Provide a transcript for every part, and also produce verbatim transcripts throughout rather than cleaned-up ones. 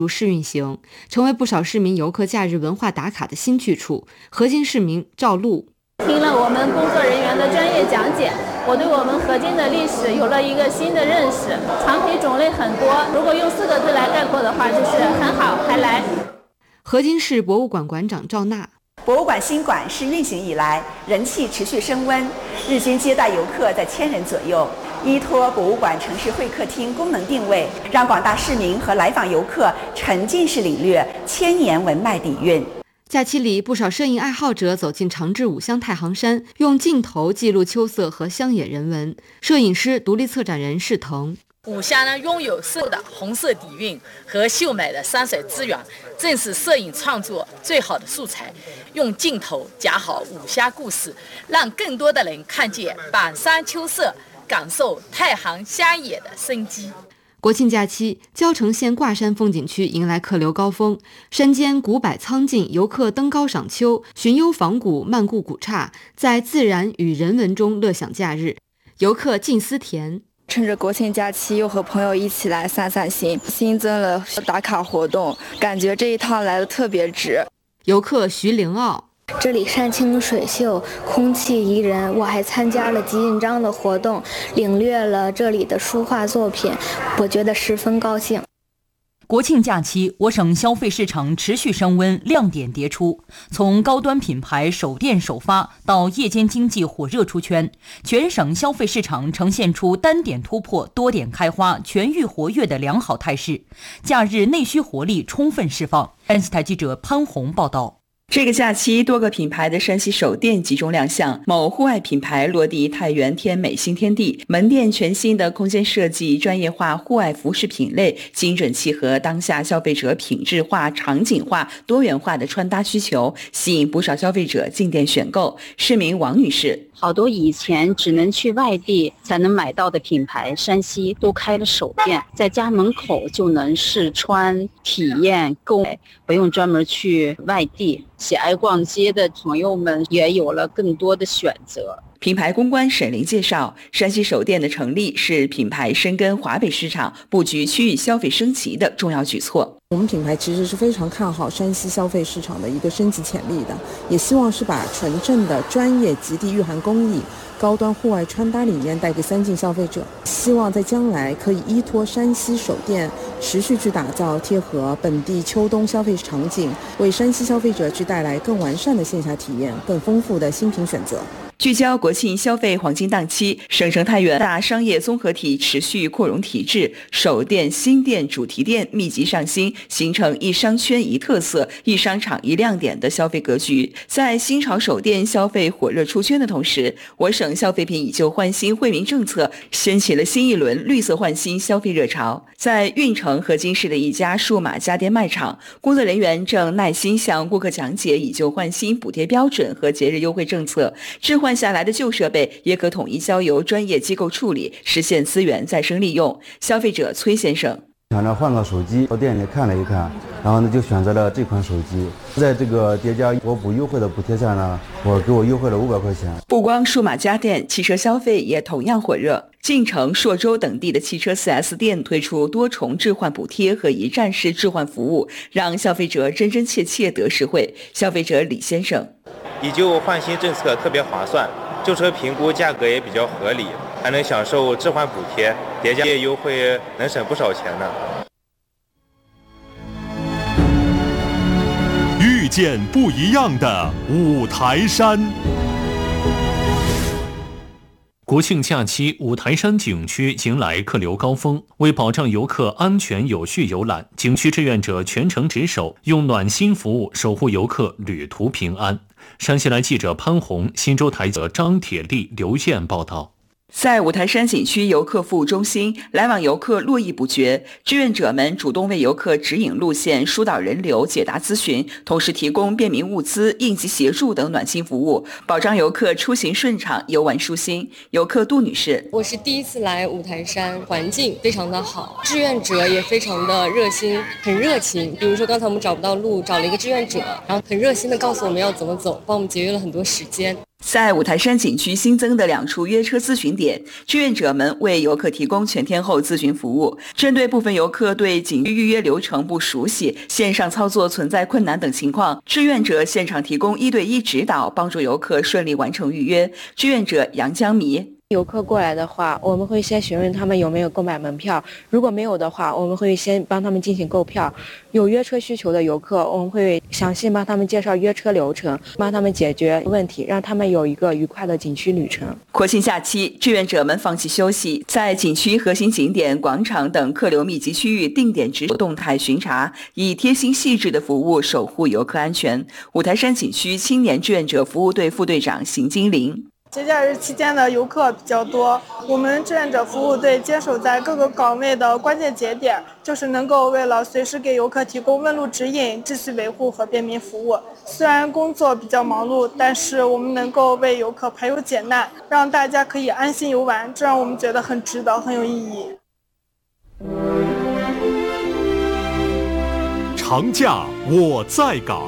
如试运行，成为不少市民游客假日文化打卡的新去处。河津市民赵露： 听了我们工作人员的专业讲解，我对我们河津的历史有了一个新的认识。藏品种类很多，如果用四个字来概括的话，就是很好，还来。 河津市博物馆馆长赵娜： 博物馆新馆试运行以来，人气持续升温，日均接待游客在千人左右。依托博物馆城市会客厅功能定位，让广大市民和来访游客沉浸式领略千年文脉底蕴。 假期里，不少摄影爱好者走进长治五乡太行山，用镜头记录秋色和乡野人文。摄影师、独立策展人释腾： 五乡呢，拥有色的红色底蕴和秀美的山水资源，正是摄影创作最好的素材。用镜头讲好五乡故事，让更多的人看见板山秋色，感受太行乡野的生机。 国庆假期，交城县挂山风景区迎来客流高峰，山间古柏苍劲，游客登高赏秋，寻幽访古，漫顾古刹，在自然与人文中乐享假日。游客靳思田： 趁着国庆假期，又和朋友一起来散散心，新增了打卡活动，感觉这一趟来的特别值。 游客徐凌傲： 这里山清水秀，空气宜人，我还参加了集印章的活动，领略了这里的书画作品，我觉得十分高兴。 国庆假期，我省消费市场持续升温，亮点迭出。从高端品牌首店首发到夜间经济火热出圈，全省消费市场呈现出单点突破、多点开花、全域活跃的良好态势。假日内需活力充分释放。山西台记者潘红报道。 这个假期，多个品牌的山西首店集中亮相。某户外品牌落地太原天美新天地，门店全新的空间设计、专业化户外服饰品类，精准契合当下消费者品质化、场景化、多元化的穿搭需求，吸引不少消费者进店选购。市民王女士： 好多以前只能去外地才能买到的品牌，山西都开了首店，在家门口就能试穿、体验、购买，不用专门去外地。喜爱逛街的朋友们也有了更多的选择。 品牌公关沈玲介绍，山西首店的成立是品牌深耕华北市场、布局区域消费升级的重要举措。 我们品牌其实是非常看好山西消费市场的一个升级潜力的，也希望是把纯正的专业极地御寒工艺、高端户外穿搭理念带给三晋消费者，希望在将来可以依托山西首店持续去打造贴合本地秋冬消费场景，为山西消费者去带来更完善的线下体验、更丰富的新品选择。 聚焦国庆消费黄金档期，省城太原大商业综合体持续扩容提质，首店、新店、主题店密集上新，形成一商圈一特色、一商场一亮点的消费格局。在新潮首店消费火热出圈的同时，我省消费品以旧换新惠民政策掀起了新一轮绿色换新消费热潮。在运城河津市的一家数码家电卖场，工作人员正耐心向顾客讲解以旧换新补贴标准和节日优惠政策，置换下来的旧设备也可统一交由专业机构处理，实现资源再生利用。消费者崔先生： 想着换个手机，到店里看了一看，然后呢就选择了这款手机。在这个叠加我补优惠的补贴下呢，我给我优惠了五百块钱。 不光数码家电，汽车消费也同样火热。晋城、朔州等地的汽车 四 S 店推出多重置换补贴和一站式置换服务，让消费者真真切切得实惠。消费者李先生： 以旧换新政策特别划算，旧车评估价格也比较合理，还能享受置换补贴，叠加优惠能省不少钱呢。 遇见不一样的五台山。国庆假期，五台山景区迎来客流高峰。为保障游客安全有序游览，景区志愿者全程值守，用暖心服务守护游客旅途平安。山西来记者潘红、新洲台记者张铁力、刘燕报道。 在五台山景区游客服务中心，来往游客络绎不绝，志愿者们主动为游客指引路线、疏导人流、解答咨询，同时提供便民物资、应急协助等暖心服务，保障游客出行顺畅、游玩舒心。游客杜女士： 我是第一次来五台山，环境非常的好，志愿者也非常的热心，很热情。比如说刚才我们找不到路，找了一个志愿者，然后很热心的告诉我们要怎么走，帮我们节约了很多时间。 在五台山景区新增的两处约车咨询点，志愿者们为游客提供全天候咨询服务。针对部分游客对景区预约流程不熟悉、线上操作存在困难等情况，志愿者现场提供一对一指导，帮助游客顺利完成预约。志愿者杨江迷。 游客过来的话，我们会先询问他们有没有购买门票，如果没有的话，我们会先帮他们进行购票。有约车需求的游客，我们会详细帮他们介绍约车流程，帮他们解决问题，让他们有一个愉快的景区旅程。 国庆假期，志愿者们放弃休息，在景区核心景点、广场等客流密集区域定点值动态巡查，以贴心细致的服务守护游客安全。五台山景区青年志愿者服务队副队长邢金玲。 节假日期间的游客比较多，我们志愿者服务队坚守在各个岗位的关键节点，就是能够为了随时给游客提供问路指引、秩序维护和便民服务。虽然工作比较忙碌，但是我们能够为游客排忧解难，让大家可以安心游玩，这让我们觉得很值得，很有意义。 长假我在岗。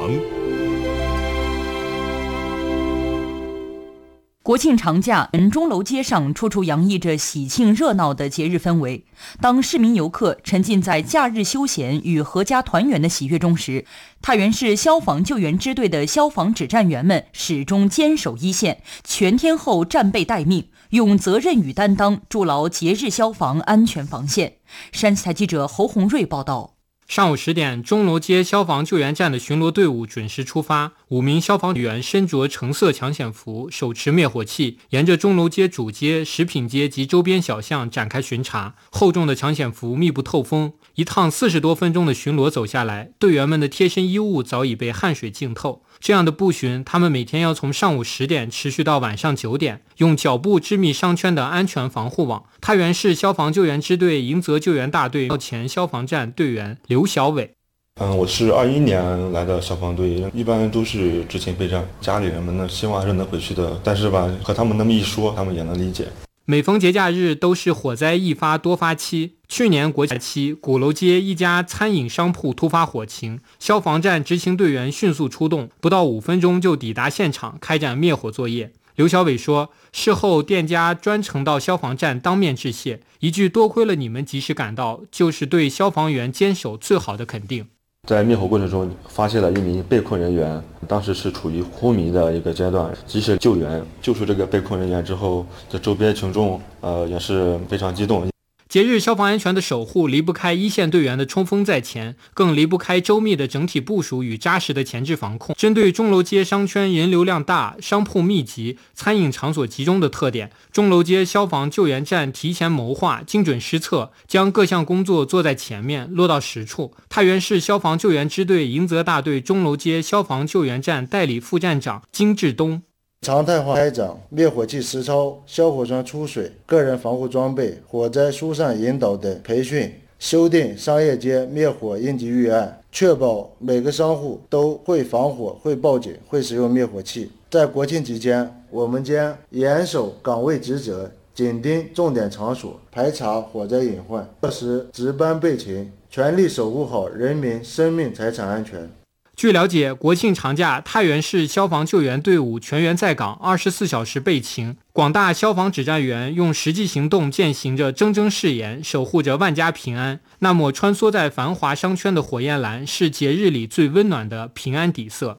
国庆长假，钟楼街上处处洋溢着喜庆热闹的节日氛围。当市民游客沉浸在假日休闲与阖家团圆的喜悦中时，太原市消防救援支队的消防指战员们始终坚守一线，全天候战备待命，用责任与担当筑牢节日消防安全防线。山西台记者侯红瑞报道。 上午十点，钟楼街消防救援站的巡逻队伍准时出发，五名消防员身着橙色抢险服，手持灭火器，沿着钟楼街主街、食品街及周边小巷展开巡查。厚重的抢险服密不透风，一趟四十多分钟的巡逻走下来，队员们的贴身衣物早已被汗水浸透。这样的步巡，他们每天要从上午十点持续到晚上九点，用脚步织密商圈的安全防护网。太原市消防救援支队迎泽救援大队前消防站队员刘小伟。 嗯，我是二一年来的消防队，一般都是执勤备战，家里人们呢希望还是能回去的，但是吧，和他们那么一说，他们也能理解。 每逢节假日都是火灾易发多发期。去年国庆期，鼓楼街一家餐饮商铺突发火情，消防站执勤队员迅速出动，不到五分钟就抵达现场开展灭火作业。刘小伟说，事后店家专程到消防站当面致谢，一句多亏了你们及时赶到，就是对消防员坚守最好的肯定。 在灭火过程中发现了一名被困人员，当时是处于昏迷的一个阶段，及时救援，救出这个被困人员之后，这周边群众呃也是非常激动。 节日消防安全的守护离不开一线队员的冲锋在前，更离不开周密的整体部署与扎实的前置防控。针对钟楼街商圈人流量大、商铺密集、餐饮场所集中的特点，钟楼街消防救援站提前谋划、精准施策，将各项工作做在前面，落到实处。太原市消防救援支队迎泽大队钟楼街消防救援站代理副站长金志东。 常态化开展灭火器实操、消火栓出水、个人防护装备、火灾疏散引导等培训，修订商业街灭火应急预案，确保每个商户都会防火、会报警、会使用灭火器。在国庆期间，我们将严守岗位职责，紧盯重点场所，排查火灾隐患，落实值班备勤，全力守护好人民生命财产安全。 据了解，国庆长假，太原市消防救援队伍全员在岗，二十四小时备勤。广大消防指战员用实际行动践行着铮铮誓言，守护着万家平安。那么，穿梭在繁华商圈的火焰蓝，是节日里最温暖的平安底色。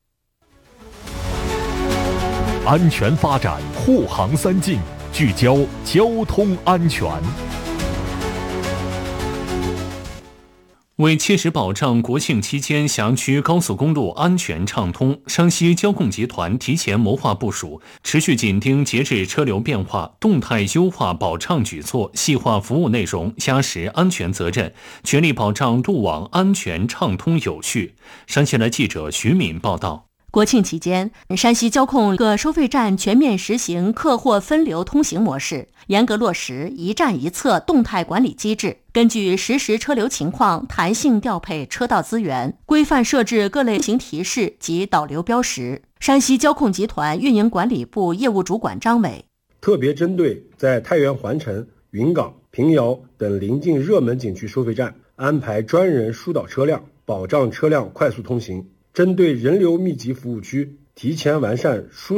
安全发展，护航三进，聚焦交通安全。 为切实保障国庆期间辖区高速公路安全畅通，山西交控集团提前谋划部署，持续紧盯节日车流变化，动态优化保障举措，细化服务内容，加实安全责任，全力保障路网安全畅通有序。山西来记者徐敏报道。 国庆期间，山西交控各收费站全面实行客货分流通行模式，严格落实一站一侧动态管理机制，根据实时车流情况弹性调配车道资源，规范设置各类行提示及导流标识。山西交控集团运营管理部业务主管张伟特别针对在太原环城、云冈、平遥等临近热门景区收费站安排专人疏导车辆，保障车辆快速通行。针对人流密集服务区，提前完善疏导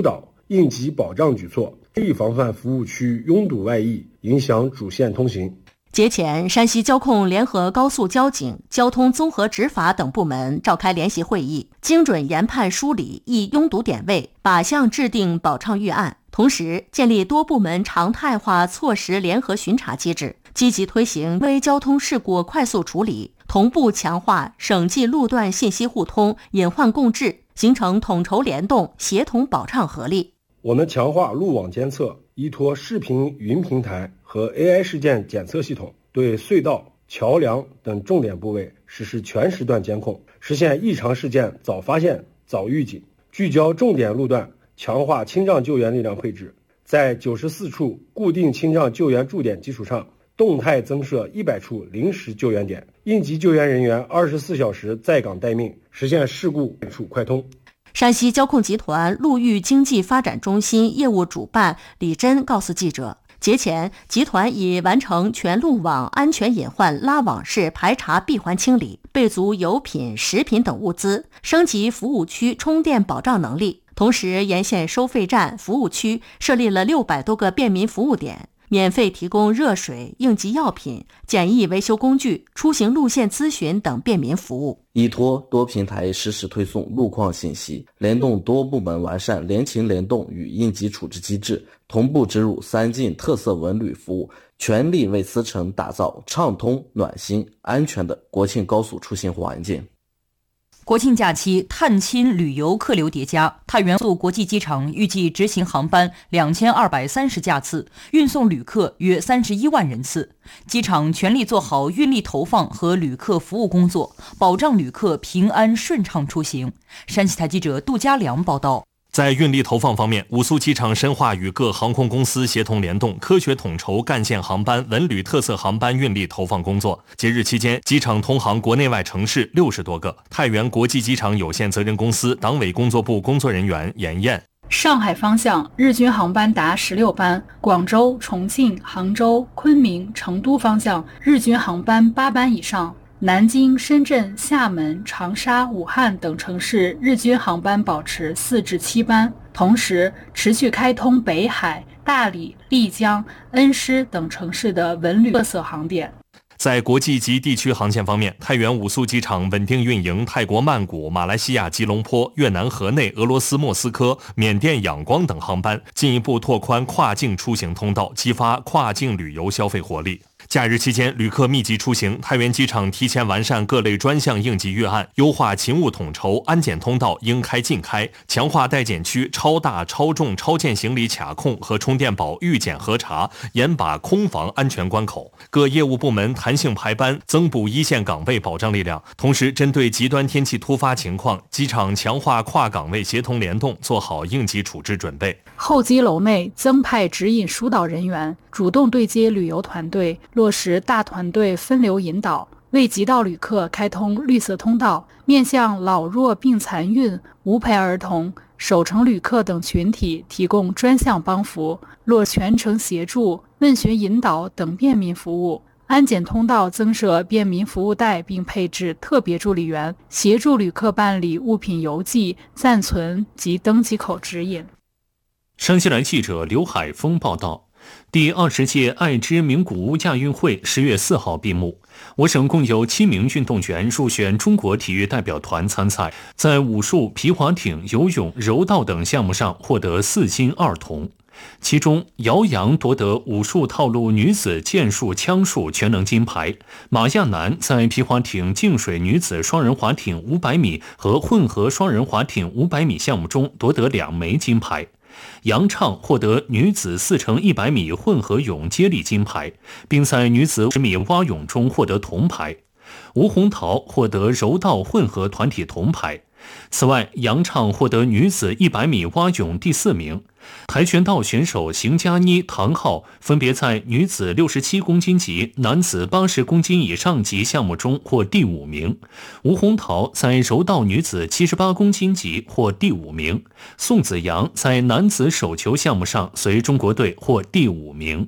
应急保障举措，以防范服务区拥堵外溢，影响主线通行。 节前，山西交控联合高速交警、交通综合执法等部门召开联席会议，精准研判梳理易拥堵点位，靶向制定保障预案，同时建立多部门常态化错时联合巡查机制，积极推行微交通事故快速处理，同步强化省际路段信息互通、隐患共治，形成统筹联动、协同保障合力。 我们强化路网监测，依托视频云平台和 A I 事件检测系统，对隧道、桥梁等重点部位实施全时段监控，实现异常事件早发现、早预警，聚焦重点路段，强化清障救援力量配置，在九十四处固定清障救援驻点基础上，动态增设一百处临时救援点，应急救援人员二十四小时在岗待命，实现事故处快通。 山西交控集团陆域经济发展中心业务主办李真告诉记者，节前，集团已完成全路网安全隐患拉网式排查闭环清理，备足油品、食品等物资，升级服务区充电保障能力。同时，沿线收费站、服务区设立了六百多个便民服务点，免费提供热水、应急药品、简易维修工具、出行路线咨询等便民服务。 依托多平台实时推送路况信息，联动多部门完善联勤联动与应急处置机制，同步植入三进特色文旅服务，全力为思城打造畅通、暖心、安全的国庆高速出行环境。 国庆假期探亲旅游客流叠加，太原宿国际机场预计执行航班两千二百三十架次，运送旅客约三十一万人次。机场全力做好运力投放和旅客服务工作，保障旅客平安顺畅出行。山西台记者杜家良报道。 在运力投放方面，五宿机场深化与各航空公司协同联动，科学统筹干线航班、文旅特色航班运力投放工作。节日期间，机场通航国内外城市六十多个。太原国际机场有限责任公司党委工作部工作人员严艳。 上海方向日均航班达十六班，广州、重庆、杭州、昆明、成都方向日均航班八班以上。南京、深圳、厦门、长沙、武汉等城市日均航班保持四至七班，同时持续开通北海、大理、丽江、恩施等城市的文旅特色航点。 在国际及地区航线方面，太原五宿机场稳定运营泰国曼谷、马来西亚吉隆坡、越南河内、俄罗斯莫斯科、缅甸仰光等航班，进一步拓宽跨境出行通道，激发跨境旅游消费活力。假日期间，旅客密集出行，太原机场提前完善各类专项应急预案，优化勤务统筹，安检通道应开尽开，强化待检区超大、超重、超件行李卡控和充电宝预检核查，严把空防安全关口。各业务部门弹性排班，增补一线岗位保障力量。同时，针对极端天气突发情况，机场强化跨岗位协同联动，做好应急处置准备。 候机楼内增派指引疏导人员，主动对接旅游团队，落实大团队分流引导，为急到旅客开通绿色通道，面向老弱病残孕、无陪儿童、守城旅客等群体提供专项帮扶，落全程协助、问询引导等便民服务。安检通道增设便民服务带，并配置特别助理员，协助旅客办理物品邮寄、暂存及登机口指引。 山西来记者刘海峰报道。第二十届爱知名古屋亚运会十月四号闭幕，我省共有七名运动员入选中国体育代表团参赛，在武术、皮划艇、游泳、柔道等项目上获得四金二铜。其中，姚洋夺得武术套路女子剑术、枪术全能金牌，马亚楠在皮划艇、净水女子双人划艇五百米和混合双人划艇五百米项目中夺得两枚金牌。杨畅获得女子四乘一百米混合泳接力金牌，并在女子十米蛙泳中获得铜牌。吴洪桃获得柔道混合团体铜牌。此外，杨畅获得女子一百米蛙泳第四名。跆拳道选手邢佳妮、唐浩分别在女子六十七公斤级、男子八十公斤以上级项目中获第五名。吴洪桃在柔道女子七十八公斤级获第五名。宋子阳在男子手球项目上随中国队获第五名。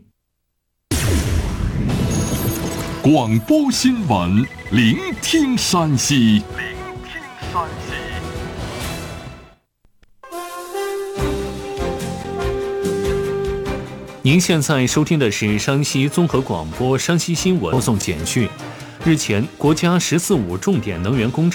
广播新闻，聆听山西。聆听山西。 您现在收听的是山西综合广播山西新闻播送简讯。日前，国家“十四五”重点能源工程